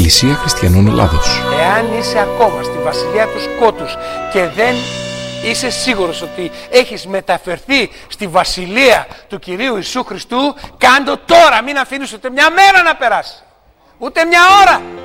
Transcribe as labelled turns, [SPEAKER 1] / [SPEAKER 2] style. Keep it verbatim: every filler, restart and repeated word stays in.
[SPEAKER 1] Εκκλησία Χριστιανών Ελλάδος.
[SPEAKER 2] Εάν είσαι ακόμα στη βασιλεία του σκότους και δεν είσαι σίγουρος ότι έχεις μεταφερθεί στη βασιλεία του Κυρίου Ιησού Χριστού, κάντο τώρα, μην αφήνεις ούτε μια μέρα να περάσει, ούτε μια ώρα.